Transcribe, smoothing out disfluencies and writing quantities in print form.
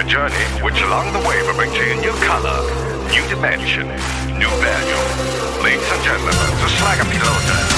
A journey which along the way will bring to you new color, new dimension, new value. Ladies and gentlemen, the Slag and Pilote.